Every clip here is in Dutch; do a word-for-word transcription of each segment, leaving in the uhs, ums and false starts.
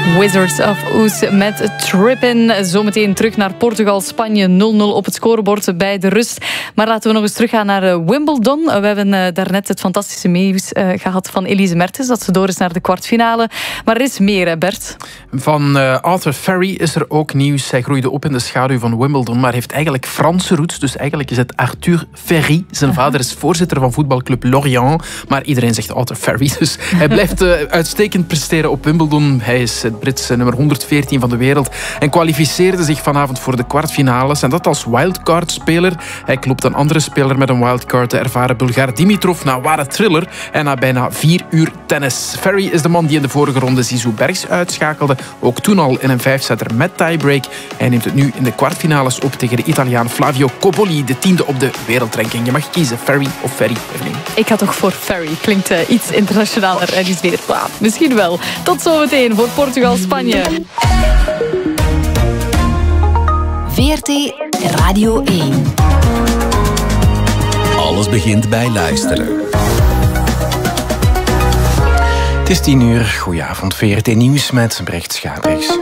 Wizards of Oz met Trippin. Zometeen terug naar Portugal-Spanje. nul nul op het scorebord bij de rust. Maar laten we nog eens teruggaan naar Wimbledon. We hebben uh, daarnet het fantastische nieuws uh, gehad van Elise Mertens, dat ze door is naar de kwartfinale. Maar er is meer, hè Bert? Van uh, Arthur Ferry is er ook nieuws. Hij groeide op in de schaduw van Wimbledon, maar heeft eigenlijk Franse roots. Dus eigenlijk is het Arthur Ferry. Zijn uh-huh. vader is voorzitter van voetbalclub Lorient. Maar iedereen zegt Arthur Ferry. Dus hij blijft uh, uitstekend presteren op Wimbledon. Hij is het Britse nummer honderdveertien van de wereld en kwalificeerde zich vanavond voor de kwartfinales. En dat als wildcard-speler. Hij klopt een andere speler met een wildcard, de ervaren Bulgaar Dimitrov, na ware thriller en na bijna vier uur tennis. Ferry is de man die in de vorige ronde Zizou Bergs uitschakelde. Ook toen al in een vijfsetter met tiebreak. Hij neemt het nu in de kwartfinales op tegen de Italiaan Flavio Cobolli, de tiende op de wereldranking. Je mag kiezen, Ferry of Ferry. Evelien. Ik ga toch voor Ferry. Klinkt uh, iets internationaler en iets beter. Ah, misschien wel. Tot zometeen voor Portugal-Spanje. V R T Radio één. Alles begint bij luisteren. Het is tien uur. Goedenavond, V R T Nieuws met Brecht Schabriks.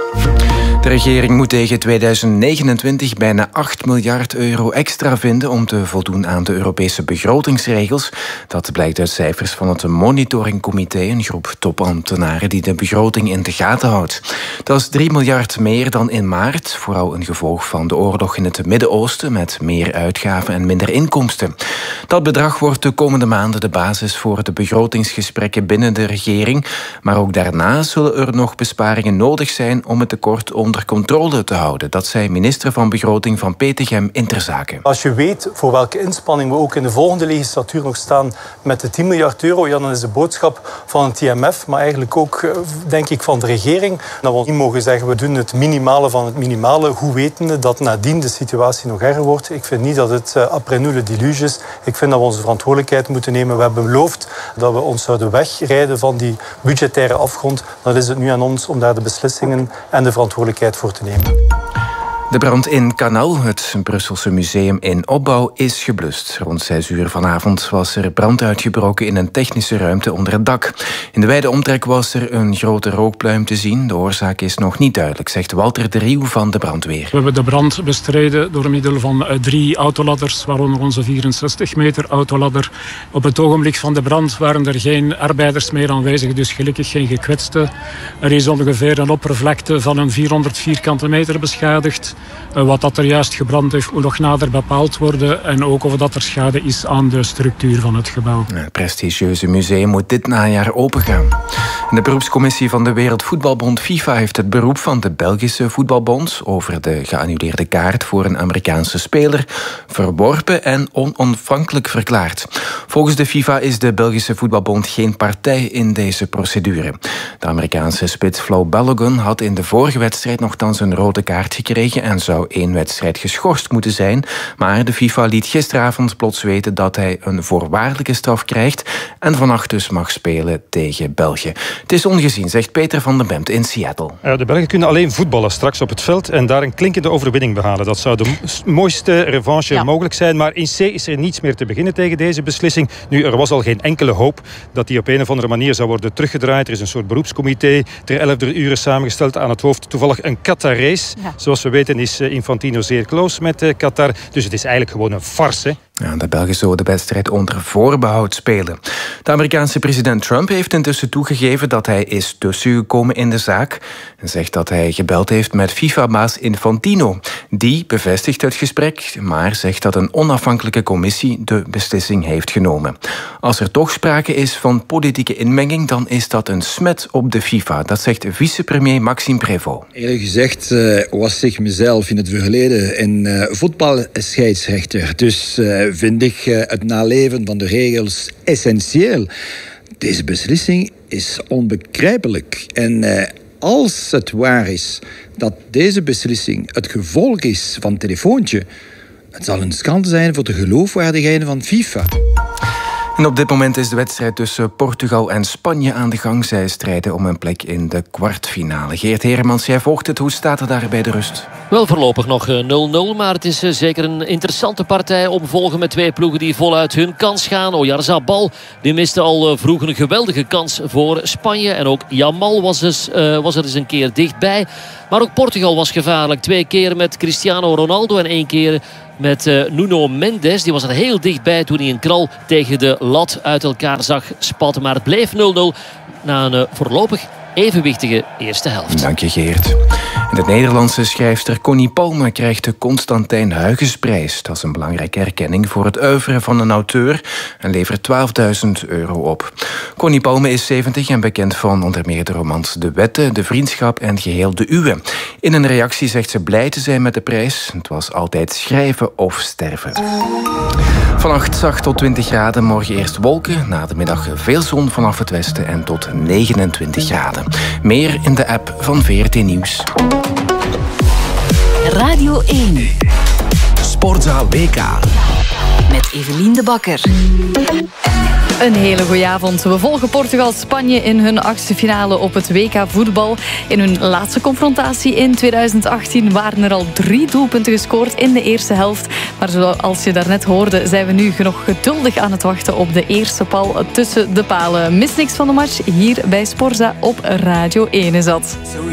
De regering moet tegen tweeduizend negenentwintig bijna acht miljard euro extra vinden om te voldoen aan de Europese begrotingsregels. Dat blijkt uit cijfers van het monitoringcomité, een groep topambtenaren die de begroting in de gaten houdt. Dat is drie miljard meer dan in maart, vooral een gevolg van de oorlog in het Midden-Oosten met meer uitgaven en minder inkomsten. Dat bedrag wordt de komende maanden de basis voor de begrotingsgesprekken binnen de regering, maar ook daarna zullen er nog besparingen nodig zijn om het tekort onder controle te houden. Dat zei minister van Begroting van Petegem in Ter Zaken. Als je weet voor welke inspanning we ook in de volgende legislatuur nog staan met de tien miljard euro, ja, dan is de boodschap van het I M F, maar eigenlijk ook, denk ik, van de regering, dat we niet mogen zeggen, we doen het minimale van het minimale, hoe wetende dat nadien de situatie nog erger wordt. Ik vind niet dat het uh, après nous le déluge is. Ik vind dat we onze verantwoordelijkheid moeten nemen. We hebben beloofd dat we ons zouden wegrijden van die budgettaire afgrond. Dan is het nu aan ons om daar de beslissingen en de verantwoordelijkheid voor te nemen. De brand in Canal, het Brusselse museum in opbouw, is geblust. Rond zes uur vanavond was er brand uitgebroken in een technische ruimte onder het dak. In de wijde omtrek was er een grote rookpluim te zien. De oorzaak is nog niet duidelijk, zegt Walter de Rieuw van de brandweer. We hebben de brand bestreden door middel van drie autoladders, waaronder onze vierenzestig meter autoladder. Op het ogenblik van de brand waren er geen arbeiders meer aanwezig, dus gelukkig geen gekwetsten. Er is ongeveer een oppervlakte van een vierhonderd vierkante meter beschadigd. Wat dat er juist gebrand heeft, moet nog nader bepaald worden. En ook of dat er schade is aan de structuur van het gebouw. Het prestigieuze museum moet dit najaar opengaan. De beroepscommissie van de Wereldvoetbalbond FIFA heeft het beroep van de Belgische voetbalbond over de geannuleerde kaart voor een Amerikaanse speler verworpen en onafhankelijk verklaard. Volgens de FIFA is de Belgische voetbalbond geen partij in deze procedure. De Amerikaanse spits Flo Balogun had in de vorige wedstrijd nogthans een rode kaart gekregen en zou één wedstrijd geschorst moeten zijn. Maar de FIFA liet gisteravond plots weten dat hij een voorwaardelijke straf krijgt en vannacht dus mag spelen tegen België. Het is ongezien, zegt Peter van den Bemt in Seattle. De Belgen kunnen alleen voetballen straks op het veld en daar een klinkende overwinning behalen. Dat zou de mooiste revanche ja. mogelijk zijn. Maar in C is er niets meer te beginnen tegen deze beslissing. Nu, er was al geen enkele hoop dat die op een of andere manier zou worden teruggedraaid. Er is een soort beroepscomité ter elfde uren samengesteld, aan het hoofd toevallig een Qatarees. Ja. Zoals we weten is Infantino zeer close met Qatar. Dus het is eigenlijk gewoon een farce. Ja, de Belgen zouden de wedstrijd onder voorbehoud spelen. De Amerikaanse president Trump heeft intussen toegegeven dat hij is tussengekomen in de zaak en zegt dat hij gebeld heeft met FIFA-baas Infantino. Die bevestigt het gesprek, maar zegt dat een onafhankelijke commissie de beslissing heeft genomen. Als er toch sprake is van politieke inmenging, dan is dat een smet op de FIFA. Dat zegt vicepremier Maxime Prévost. Eerlijk gezegd uh, was ik mezelf in het verleden een uh, voetbalscheidsrechter. Dus uh, vind ik uh, het naleven van de regels essentieel. Deze beslissing is onbegrijpelijk. En uh, als het waar is dat deze beslissing het gevolg is van een telefoontje, het zal een schande zijn voor de geloofwaardigheid van FIFA. En op dit moment is de wedstrijd tussen Portugal en Spanje aan de gang. Zij strijden om een plek in de kwartfinale. Geert Heremans, jij volgt het. Hoe staat het daar bij de rust? Wel voorlopig nog nul nul, maar het is zeker een interessante partij om volgen met twee ploegen die voluit hun kans gaan. Oyarzabal die miste al vroeg een geweldige kans voor Spanje. En ook Yamal was, dus, uh, was er eens een keer dichtbij. Maar ook Portugal was gevaarlijk. Twee keer met Cristiano Ronaldo en één keer met uh, Nuno Mendes. Die was er heel dichtbij toen hij een knal tegen de lat uit elkaar zag spatten. Maar het bleef nul nul na een uh, voorlopig evenwichtige eerste helft. Dank je, Geert. En de Nederlandse schrijfster Connie Palme krijgt de Constantijn Huygensprijs. Dat is een belangrijke erkenning voor het oeuvre van een auteur en levert twaalfduizend euro op. Connie Palme is zeventig en bekend van onder meer de romans De Wetten, De Vriendschap en Geheel de Uwe. In een reactie zegt ze blij te zijn met de prijs. Het was altijd schrijven of sterven. Vannacht zacht tot twintig graden, morgen eerst wolken. Na de middag veel zon vanaf het westen en tot negenentwintig graden. Meer in de app van V R T Nieuws. Radio één. Sportza W K. Met Evelien de Bakker. Een hele goeie avond. We volgen Portugal-Spanje in hun achtste finale op het W K voetbal. In hun laatste confrontatie in tweeduizend achttien waren er al drie doelpunten gescoord in de eerste helft. Maar zoals je daarnet hoorde, zijn we nu nog geduldig aan het wachten op de eerste bal tussen de palen. Mis niks van de match. Hier bij Sporza op Radio één is dat.